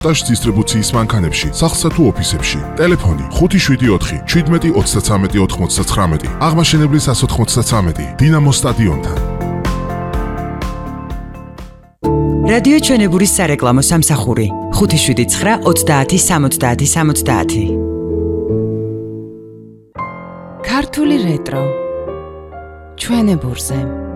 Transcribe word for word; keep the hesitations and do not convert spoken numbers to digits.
მონტაჟ დისტრიბუციის მანქანებში, სახლსა თუ ოფისებში. ტელეფონი ხუთი შვიდი ოთხი შვიდმეტი ოცდათრამეტი ოთხმოცდათრამეტი. აღმაშენებლის ას ოთხმოცდათრამეტი. დინამო სტადიონთან. რადიო ჩვენებურის სარეკლამო სამსახური ხუთი შვიდი ცხრა ოცდაათი სამოცდაათი სამოცდაათი. ქართული რეტრო ჩვენებურზე.